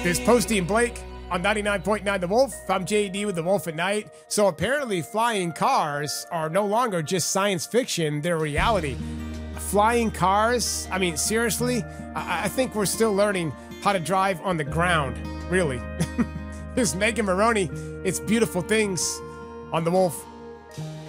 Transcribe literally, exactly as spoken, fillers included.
There's Posty and Blake on ninety-nine point nine The Wolf. I'm J D with The Wolf at Night. So apparently flying cars are no longer just science fiction, they're reality. Flying cars, I mean, seriously, I, I think we're still learning how to drive on the ground, really. Here's Megan Maroney. It's Beautiful Things on The Wolf.